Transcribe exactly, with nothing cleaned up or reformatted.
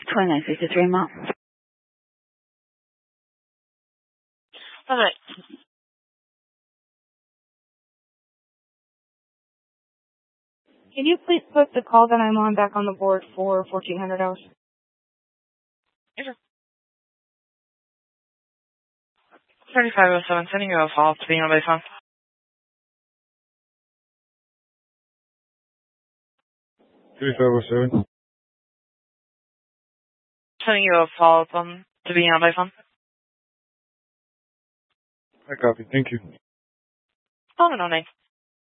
twenty-nine fifty-three, Mom. All right. Can you please put the call that I'm on back on the board for fourteen hundred hours? Yes, sir. thirty-five oh seven, sending you a follow-up to the email phone. thirty-five oh seven. Sending you a follow-up um, to the email phone. I copy. Thank you. Oh, no, no, Nate.